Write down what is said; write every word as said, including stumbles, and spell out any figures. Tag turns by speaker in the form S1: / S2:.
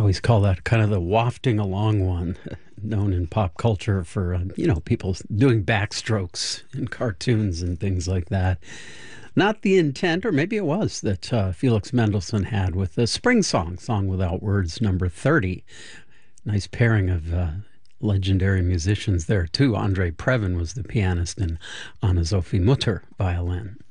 S1: always call that kind of the wafting along one, known in pop culture for, uh, you know, people doing backstrokes in cartoons and things like that. Not the intent, or maybe it was, that uh, Felix Mendelssohn had with the Spring Song, Song Without Words, number thirty. Nice pairing of uh, legendary musicians there, too. Andre Previn was the pianist and Anna-Sophie Mutter violin.